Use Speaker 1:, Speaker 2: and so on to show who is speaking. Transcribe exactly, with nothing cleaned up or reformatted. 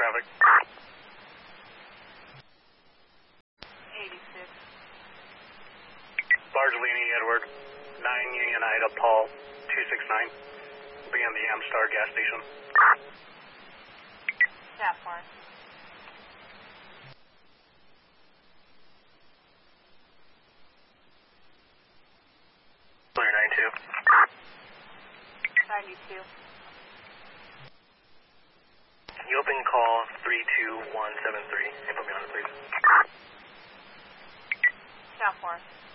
Speaker 1: traffic.
Speaker 2: eighty-six.
Speaker 1: Bargelini, Edward, nine Union Ida, Paul, two six nine. Be on the Amstar gas station.
Speaker 2: That far.
Speaker 1: Clear nine two.
Speaker 2: ninety-two.
Speaker 1: You open call three two one seven three. And put me on it, please.
Speaker 2: That far.